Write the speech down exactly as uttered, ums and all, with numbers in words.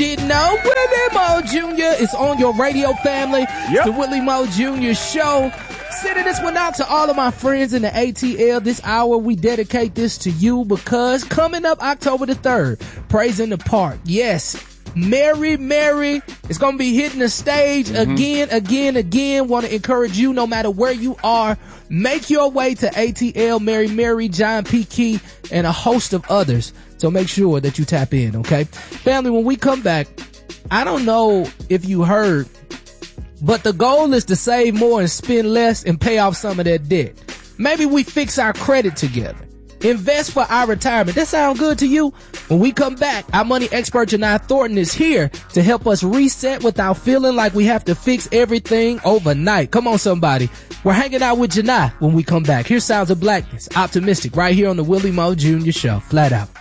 didn't know, Willie Moore Junior is on your radio family. Yep. The Willie Moore Junior Show. Sending this one out to all of my friends in the A T L. This hour, we dedicate this to you because coming up October the third, Praise in the Park. Yes, Mary Mary is going to be hitting the stage mm-hmm. again, again, again. Want to encourage you, no matter where you are, make your way to A T L, Mary Mary, John P. Key, and a host of others. So make sure that you tap in, okay? Family, when we come back, I don't know if you heard, but the goal is to save more and spend less and pay off some of that debt. Maybe we fix our credit together. Invest for our retirement. That sound good to you? When we come back, our money expert Janai Thornton is here to help us reset without feeling like we have to fix everything overnight. Come on, somebody. We're hanging out with Janai when we come back. Here's Sounds of Blackness, Optimistic, right here on the Willie Moore Junior Show. Flat out.